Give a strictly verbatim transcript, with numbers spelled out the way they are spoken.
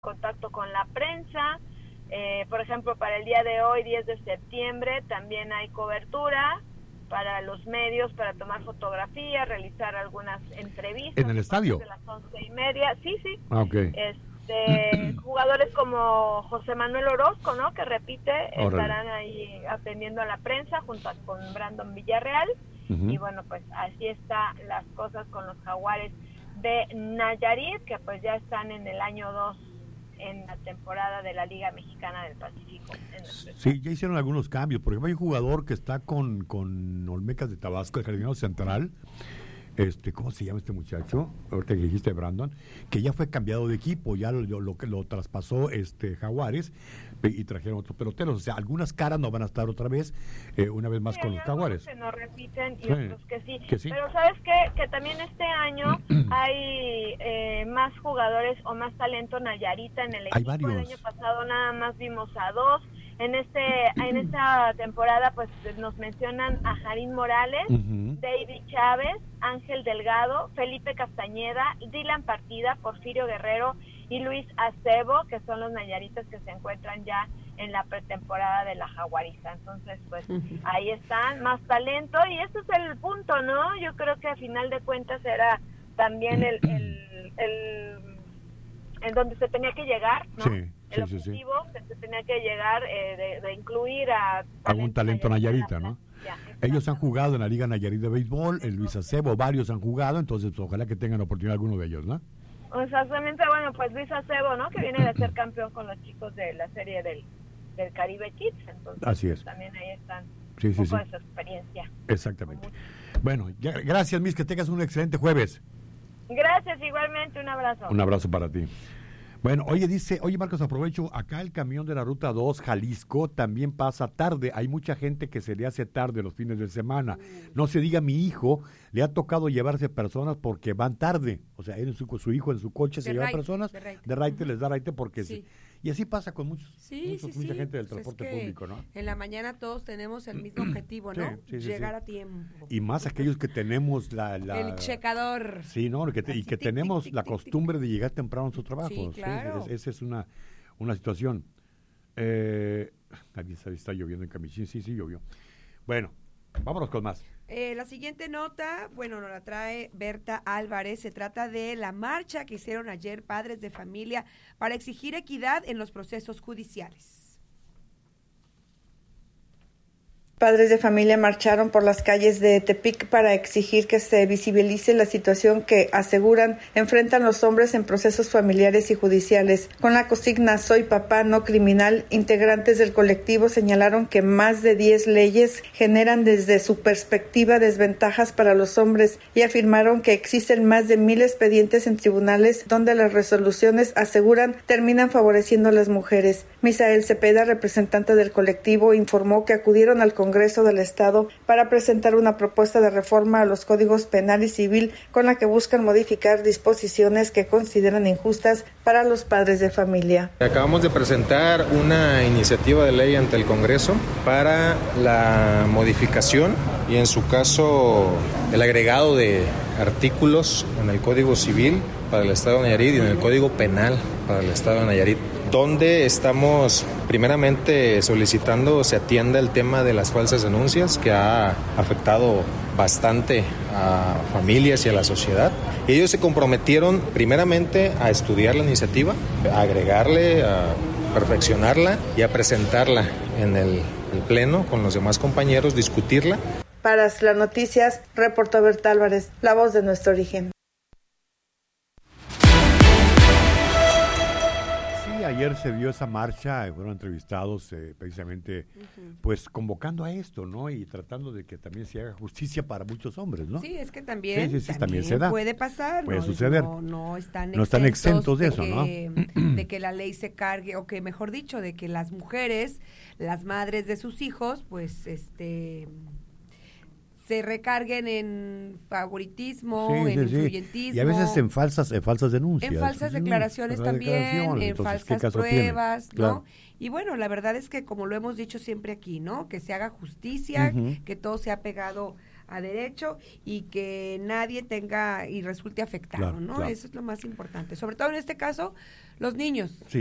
contacto con la prensa. Eh, por ejemplo, para el día de hoy, diez de septiembre, también hay cobertura para los medios, para tomar fotografías, realizar algunas entrevistas. ¿En el estadio? De las once y media, sí, sí. Ah, ok. Este, jugadores como José Manuel Orozco, ¿no? Que repite, Órale. estarán ahí atendiendo a la prensa junto con Brandon Villarreal. Uh-huh. Y bueno, pues así están las cosas con los Jaguares de Nayarit, que pues ya están en el año dos en la temporada de la Liga Mexicana del Pacífico. Sí, ya hicieron algunos cambios. Por ejemplo, hay un jugador que está con, con Olmecas de Tabasco, el jardinero central. Este, ¿cómo se llama este muchacho? Ahorita que dijiste Brandon, que ya fue cambiado de equipo, ya lo, lo, lo traspasó este Jaguares y trajeron otros peloteros. O sea, algunas caras no van a estar otra vez, eh, una vez más sí, con los Jaguares. Que no repiten y sí, otros que sí. que sí. Pero ¿sabes qué? Que también este año hay eh, más jugadores o más talento nayarita en el equipo. Hay varios. El año pasado nada más vimos a dos. En este en esta temporada pues nos mencionan a Jarín Morales, uh-huh. David Chávez, Ángel Delgado, Felipe Castañeda, Dylan Partida, Porfirio Guerrero y Luis Acebo, que son los nayaritas que se encuentran ya en la pretemporada de la Jaguariza. Entonces pues uh-huh. ahí están, más talento, y ese es el punto, ¿no? Yo creo que a final de cuentas era también el, el, el en donde se tenía que llegar, ¿no? Sí. El sí, objetivo sí, sí. que se tenía que llegar eh, de, de incluir a algún talento nayarita, ¿no? Ya, ellos han jugado en la Liga Nayarit de Béisbol, el Luis Acebo, varios han jugado, entonces ojalá que tengan oportunidad alguno de ellos, ¿no? Exactamente, bueno, pues Luis Acebo, ¿no? Que viene de ser campeón con los chicos de la serie del, del Caribe Kids, entonces así es. También ahí están sí, un sí, poco sí. de su experiencia. Exactamente. Bueno, ya, gracias, Miss, que tengas un excelente jueves. Gracias, igualmente, un abrazo. Un abrazo para ti. Bueno, oye, dice, oye Marcos, aprovecho, acá el camión de la Ruta dos, Jalisco, también pasa tarde. Hay mucha gente que se le hace tarde los fines de semana. No se diga, mi hijo le ha tocado llevarse personas porque van tarde. O sea, él, su, su hijo en su coche de se lleva right, personas, de raite, de raite uh-huh. les da raite porque... Sí. Se, y así pasa con muchos, sí, muchos sí, mucha sí. gente del pues transporte es que público, ¿no? En la mañana todos tenemos el mismo objetivo, ¿no? Sí, sí, sí, Llegar sí. a tiempo. Y más aquellos que tenemos la... la el checador. Sí, ¿no? Que te, y que tic, tenemos tic, tic, la tic, costumbre tic. de llegar temprano a su trabajo. Sí, claro. Sí, esa es una, una situación. Eh, ahí está, está lloviendo en Camichín, sí, sí llovió. Bueno, vámonos con más. Eh, la siguiente nota, bueno, nos la trae Berta Álvarez. Se trata de la marcha que hicieron ayer padres de familia para exigir equidad en los procesos judiciales. Padres de familia marcharon por las calles de Tepic para exigir que se visibilice la situación que, aseguran, enfrentan los hombres en procesos familiares y judiciales. Con la consigna "Soy papá, no criminal", integrantes del colectivo señalaron que más de diez leyes generan desde su perspectiva desventajas para los hombres y afirmaron que existen más de mil expedientes en tribunales donde las resoluciones, aseguran, terminan favoreciendo a las mujeres. Misael Cepeda, representante del colectivo, informó que acudieron al Congreso Congreso del Estado para presentar una propuesta de reforma a los códigos penal y civil con la que buscan modificar disposiciones que consideran injustas para los padres de familia. Acabamos de presentar una iniciativa de ley ante el Congreso para la modificación y, en su caso, el agregado de artículos en el Código Civil para el Estado de Nayarit y en el Código Penal para el Estado de Nayarit, donde estamos primeramente solicitando se atienda el tema de las falsas denuncias, que ha afectado bastante a familias y a la sociedad. Ellos se comprometieron primeramente a estudiar la iniciativa, a agregarle, a perfeccionarla y a presentarla en el, el Pleno con los demás compañeros, discutirla. Para las noticias, reportó Berta Álvarez, la voz de nuestro origen. Ayer se dio esa marcha, fueron entrevistados eh, precisamente, uh-huh. pues convocando a esto, ¿no? Y tratando de que también se haga justicia para muchos hombres, ¿no? Sí, es que también, sí, sí, sí, también, también se da. puede pasar, puede no, suceder. No, no están, no están exentos de, de eso, que, ¿no? De que la ley se cargue, o que mejor dicho, de que las mujeres, las madres de sus hijos, pues, este... se recarguen en favoritismo, sí, en sí, influyentismo. Sí. Y a veces en falsas en falsas denuncias. En falsas declaraciones sí, también, declaraciones. En Entonces, falsas pruebas, ¿no? Claro. Y bueno, la verdad es que como lo hemos dicho siempre aquí, ¿no? Que se haga justicia, uh-huh. que todo sea pegado a derecho y que nadie tenga y resulte afectado, Claro, ¿no? claro. Eso es lo más importante. Sobre todo en este caso, los niños. Sí.